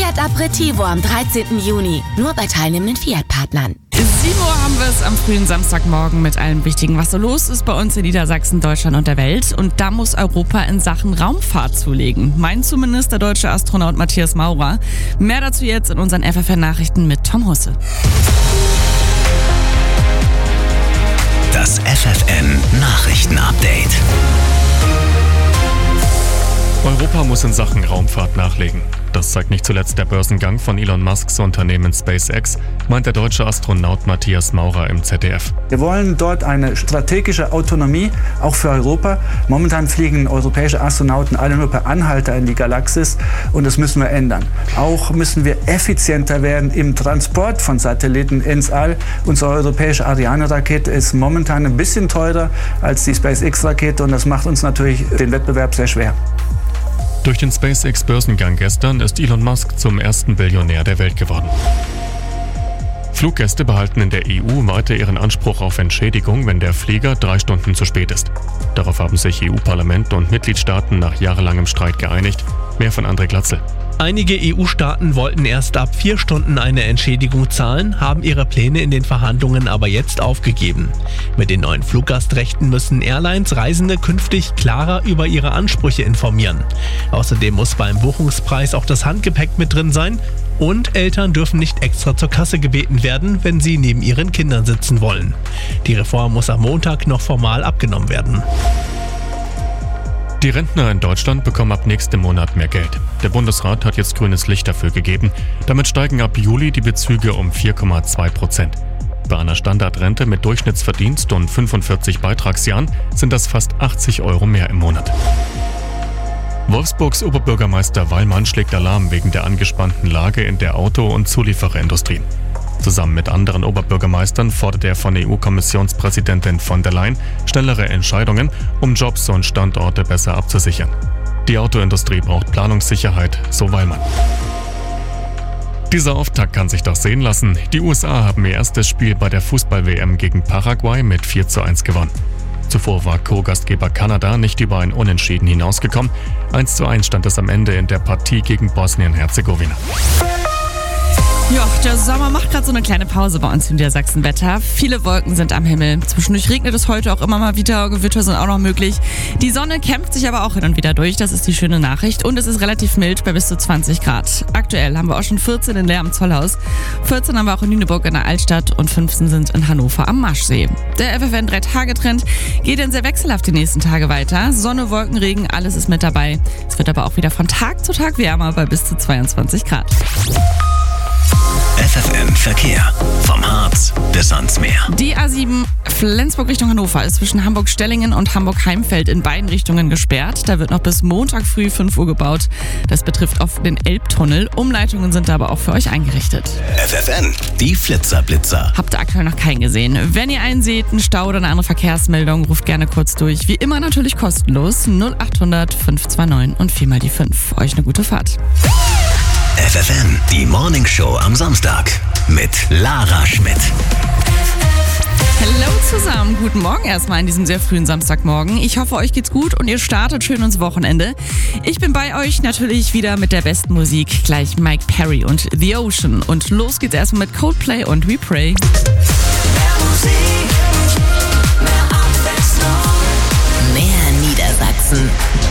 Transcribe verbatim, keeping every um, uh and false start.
Fiat Aperitivo am dreizehnten Juni. Nur bei teilnehmenden Fiat-Partnern. sieben Uhr haben wir es am frühen Samstagmorgen mit allem Wichtigen, was so los ist bei uns in Niedersachsen, Deutschland und der Welt. Und da muss Europa in Sachen Raumfahrt zulegen. Meint zumindest der deutsche Astronaut Matthias Maurer. Mehr dazu jetzt in unseren F F N-Nachrichten mit Tom Husse. Das F F N-Nachrichten-Update. Europa muss in Sachen Raumfahrt nachlegen. Das zeigt nicht zuletzt der Börsengang von Elon Musks Unternehmen SpaceX, meint der deutsche Astronaut Matthias Maurer im Z D F. Wir wollen dort eine strategische Autonomie, auch für Europa. Momentan fliegen europäische Astronauten alle nur per Anhalter in die Galaxis und das müssen wir ändern. Auch müssen wir effizienter werden im Transport von Satelliten ins All. Unsere europäische Ariane-Rakete ist momentan ein bisschen teurer als die SpaceX-Rakete und das macht uns natürlich den Wettbewerb sehr schwer. Durch den SpaceX-Börsengang gestern ist Elon Musk zum ersten Billionär der Welt geworden. Fluggäste behalten in der E U weiter ihren Anspruch auf Entschädigung, wenn der Flieger drei Stunden zu spät ist. Darauf haben sich E U-Parlament und Mitgliedstaaten nach jahrelangem Streit geeinigt. Mehr von André Glatzel. Einige E U-Staaten wollten erst ab vier Stunden eine Entschädigung zahlen, haben ihre Pläne in den Verhandlungen aber jetzt aufgegeben. Mit den neuen Fluggastrechten müssen Airlines Reisende künftig klarer über ihre Ansprüche informieren. Außerdem muss beim Buchungspreis auch das Handgepäck mit drin sein und Eltern dürfen nicht extra zur Kasse gebeten werden, wenn sie neben ihren Kindern sitzen wollen. Die Reform muss am Montag noch formal abgenommen werden. Die Rentner in Deutschland bekommen ab nächstem Monat mehr Geld. Der Bundesrat hat jetzt grünes Licht dafür gegeben. Damit steigen ab Juli die Bezüge um vier Komma zwei Prozent. Bei einer Standardrente mit Durchschnittsverdienst und fünfundvierzig Beitragsjahren sind das fast achtzig Euro mehr im Monat. Wolfsburgs Oberbürgermeister Wallmann schlägt Alarm wegen der angespannten Lage in der Auto- und Zuliefererindustrie. Zusammen mit anderen Oberbürgermeistern fordert er von E U-Kommissionspräsidentin von der Leyen schnellere Entscheidungen, um Jobs und Standorte besser abzusichern. Die Autoindustrie braucht Planungssicherheit, so Wallmann. Dieser Auftakt kann sich doch sehen lassen. Die U S A haben ihr erstes Spiel bei der Fußball-W M gegen Paraguay mit vier zu eins gewonnen. Zuvor war Co-Gastgeber Kanada nicht über ein Unentschieden hinausgekommen. eins zu eins stand es am Ende in der Partie gegen Bosnien-Herzegowina. Ja, der Sommer macht gerade so eine kleine Pause bei uns im Niedersachsen-Wetter. Viele Wolken sind am Himmel. Zwischendurch regnet es heute auch immer mal wieder. Gewitter sind auch noch möglich. Die Sonne kämpft sich aber auch hin und wieder durch. Das ist die schöne Nachricht. Und es ist relativ mild bei bis zu zwanzig Grad. Aktuell haben wir auch schon vierzehn in Leer am Zollhaus. vierzehn haben wir auch in Lüneburg in der Altstadt und fünfzehn sind in Hannover am Maschsee. Der F F N drei Tage Trend geht dann sehr wechselhaft die nächsten Tage weiter. Sonne, Wolken, Regen, alles ist mit dabei. Es wird aber auch wieder von Tag zu Tag wärmer bei bis zu zweiundzwanzig Grad. F F N-Verkehr. Vom Harz bis ans Meer. Die A sieben Flensburg Richtung Hannover ist zwischen Hamburg-Stellingen und Hamburg-Heimfeld in beiden Richtungen gesperrt. Da wird noch bis Montag früh fünf Uhr gebaut. Das betrifft auch den Elbtunnel. Umleitungen sind da aber auch für euch eingerichtet. F F N, die Flitzer-Blitzer. Habt ihr aktuell noch keinen gesehen? Wenn ihr einen seht, einen Stau oder eine andere Verkehrsmeldung, ruft gerne kurz durch. Wie immer natürlich kostenlos. null acht hundert fünf zwei neun und viermal die fünf. Euch eine gute Fahrt. F F N, die Morningshow am Samstag mit Lara Schmidt. Hallo zusammen, guten Morgen erstmal an diesem sehr frühen Samstagmorgen. Ich hoffe, euch geht's gut und ihr startet schön ins Wochenende. Ich bin bei euch natürlich wieder mit der besten Musik, gleich Mike Perry und The Ocean. Und los geht's erstmal mit Coldplay und We Pray. Mehr Musik, mehr Abwechslung. Mehr Niedersachsen.